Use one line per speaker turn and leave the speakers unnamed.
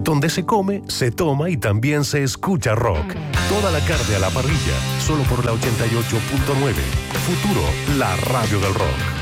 donde se come, se toma y también se escucha rock. Toda la carne a la parrilla, solo por la 88.9. Futuro, la radio del rock.